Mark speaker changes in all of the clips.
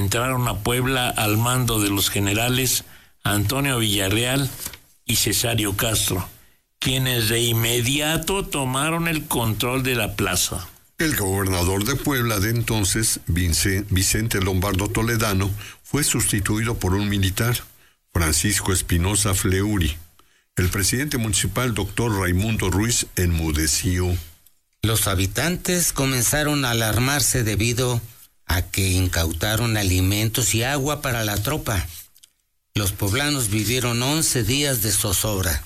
Speaker 1: entraron a Puebla al mando de los generales Antonio Villarreal y Cesario Castro, quienes de inmediato tomaron el control de la plaza.
Speaker 2: El gobernador de Puebla de entonces, Vicente Lombardo Toledano, fue sustituido por un militar, Francisco Espinosa Fleury. El presidente municipal, doctor Raimundo Ruiz, enmudeció.
Speaker 3: Los habitantes comenzaron a alarmarse debido a que incautaron alimentos y agua para la tropa. Los poblanos vivieron 11 días de zozobra.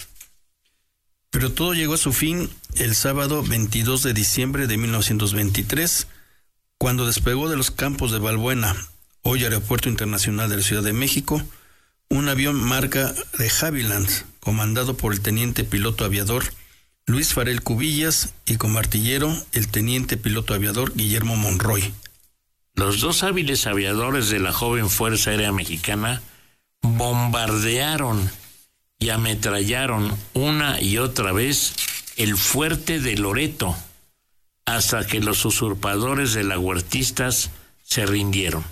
Speaker 4: Pero todo llegó a su fin el sábado 22 de diciembre de 1923, cuando despegó de los campos de Balbuena, hoy Aeropuerto Internacional de la Ciudad de México, un avión marca de Havilland, comandado por el teniente piloto aviador Luis Farell Cubillas y como artillero el teniente piloto aviador Guillermo Monroy.
Speaker 1: Los dos hábiles aviadores de la joven Fuerza Aérea Mexicana bombardearon y ametrallaron una y otra vez el fuerte de Loreto, hasta que los usurpadores de las huertistas se rindieron.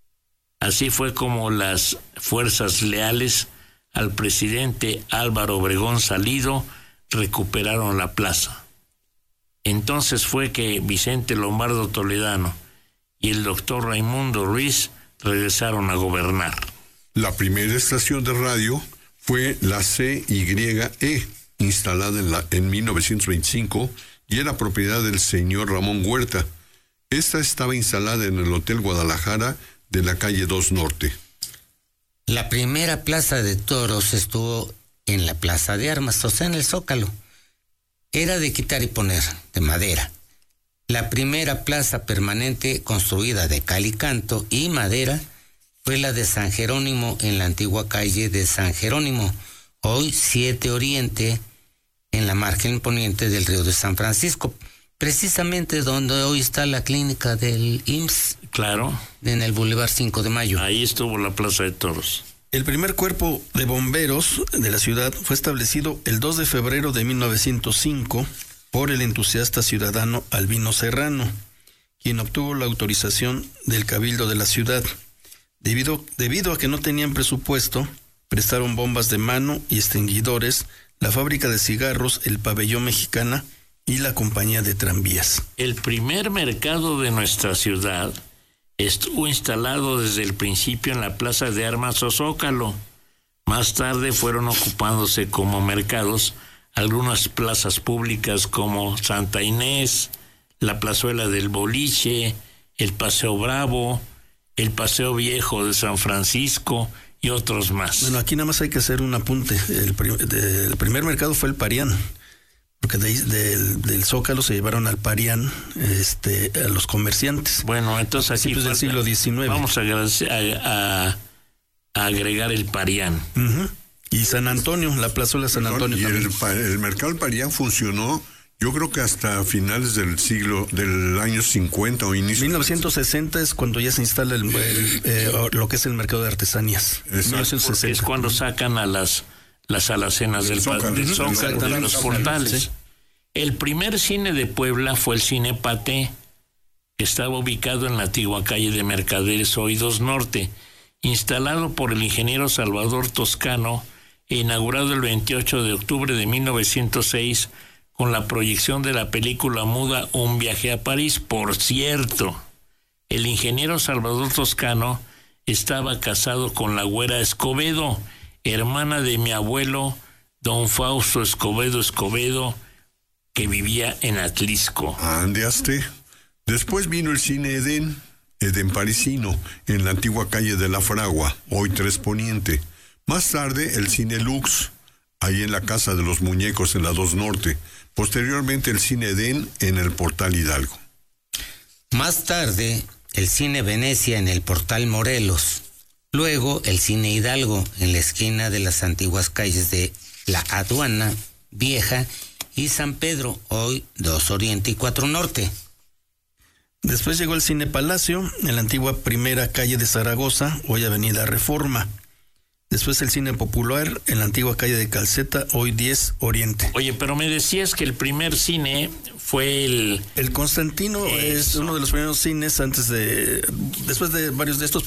Speaker 1: Así fue como las fuerzas leales al presidente Álvaro Obregón Salido recuperaron la plaza. Entonces fue que Vicente Lombardo Toledano y el doctor Raimundo Ruiz regresaron a gobernar.
Speaker 2: La primera estación de radio fue la CYE, instalada en 1925 y era propiedad del señor Ramón Huerta. Esta estaba instalada en el Hotel Guadalajara de la calle 2 Norte.
Speaker 3: La primera plaza de toros estuvo en la Plaza de Armas, o sea, en el Zócalo. Era de quitar y poner, de madera. La primera plaza permanente construida de cal y canto y madera fue la de San Jerónimo en la antigua calle de San Jerónimo, hoy 7 Oriente, en la margen poniente del río de San Francisco, precisamente donde hoy está la clínica del IMSS.
Speaker 1: Claro.
Speaker 3: En el Boulevard 5 de Mayo.
Speaker 1: Ahí estuvo la Plaza de Toros.
Speaker 4: El primer cuerpo de bomberos de la ciudad fue establecido el 2 de febrero de 1905 por el entusiasta ciudadano Albino Serrano, quien obtuvo la autorización del Cabildo de la ciudad. Debido a que no tenían presupuesto, prestaron bombas de mano y extinguidores, la fábrica de cigarros, el Pabellón Mexicana y la compañía de tranvías.
Speaker 1: El primer mercado de nuestra ciudad estuvo instalado desde el principio en la Plaza de Armas o Zócalo. Más tarde fueron ocupándose como mercados algunas plazas públicas como Santa Inés, la Plazuela del Boliche, el Paseo Bravo, el Paseo Viejo de San Francisco y otros más.
Speaker 4: Bueno, aquí nada más hay que hacer un apunte. El primer mercado fue el Parián, porque del Zócalo se llevaron al Parián a los comerciantes.
Speaker 1: Bueno, entonces aquí
Speaker 4: del siglo XIX.
Speaker 1: Vamos a agregar el Parián.
Speaker 4: Uh-huh. Y San Antonio, la plazuela San Antonio.
Speaker 2: Y
Speaker 4: también.
Speaker 2: el mercado del Parián funcionó, yo creo que hasta finales del año 50 o inicio.
Speaker 4: 1960 es cuando ya se instala lo que es el mercado de artesanías.
Speaker 1: Exacto, porque es cuando sacan a las alacenas del Zócalo, de los portales. Sí. El primer cine de Puebla fue el Cine Paté, que estaba ubicado en la antigua calle de Mercaderes, hoy 2 Norte, instalado por el ingeniero Salvador Toscano e inaugurado el 28 de octubre de 1906 con la proyección de la película muda Un viaje a París. Por cierto, el ingeniero Salvador Toscano estaba casado con la güera Escobedo, hermana de mi abuelo, don Fausto Escobedo, que vivía en Atlisco.
Speaker 2: Andeaste. Después vino el Cine Edén parisino, en la antigua calle de la Fragua, hoy 3 Poniente. Más tarde, el Cine Lux, ahí en la Casa de los Muñecos, en la 2 Norte. Posteriormente, el Cine Edén, en el Portal Hidalgo.
Speaker 3: Más tarde, el Cine Venecia, en el Portal Morelos. Luego, el Cine Hidalgo, en la esquina de las antiguas calles de La Aduana Vieja y San Pedro, hoy 2 Oriente y 4 Norte.
Speaker 4: Después llegó el Cine Palacio, en la antigua primera calle de Zaragoza, hoy Avenida Reforma. Después el Cine Popular, en la antigua calle de Calceta, hoy 10 Oriente.
Speaker 1: Oye, pero me decías que el primer cine fue el...
Speaker 4: El Constantino. Eso. Es uno de los primeros cines después de varios de estos